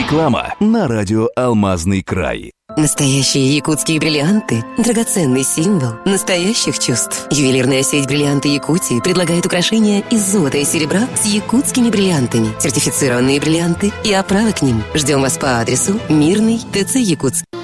Реклама на радио «Алмазный край». Настоящие якутские бриллианты – драгоценный символ настоящих чувств. Ювелирная сеть «Бриллианты Якутии» предлагает украшения из золота и серебра с якутскими бриллиантами, сертифицированные бриллианты и оправы к ним. Ждем вас по адресу Мирный, ТЦ Якутск.